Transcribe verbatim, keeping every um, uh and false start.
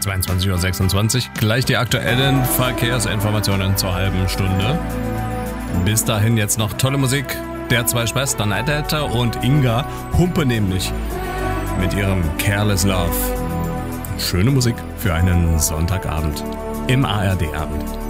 zweiundzwanzig Uhr sechsundzwanzig. Gleich die aktuellen Verkehrsinformationen zur halben Stunde. Bis dahin jetzt noch tolle Musik der zwei Schwestern Adette und Inga Humpe nämlich mit ihrem Careless Love. Schöne Musik für einen Sonntagabend im A R D-Abend.